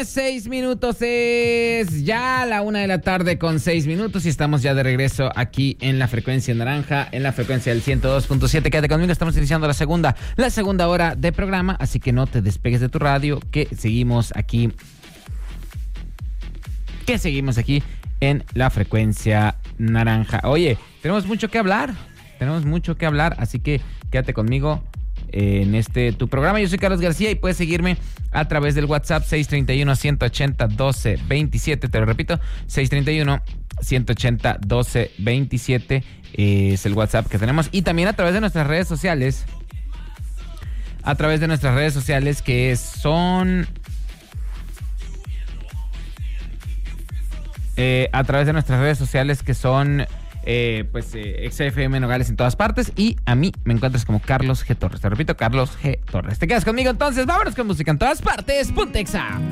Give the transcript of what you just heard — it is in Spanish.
1:06 es ya la 1:06 y estamos ya de regreso aquí en la frecuencia naranja, en la frecuencia del 102.7. Quédate conmigo, estamos iniciando la segunda hora de programa, así que no te despegues de tu radio, que seguimos aquí en la frecuencia naranja. Oye, tenemos mucho que hablar, así que quédate conmigo en tu programa. Yo soy Carlos García y puedes seguirme a través del WhatsApp 631-180-12-27. Te lo repito, 631-180-12-27 es el WhatsApp que tenemos. Y también a través de nuestras redes sociales. Que son... a través de nuestras redes sociales que son... XFM Nogales en todas partes, y a mí me encuentras como Carlos G. Torres. Te repito, Carlos G. Torres. ¿Te quedas conmigo entonces? Vámonos con música en todas partes. Puntexa.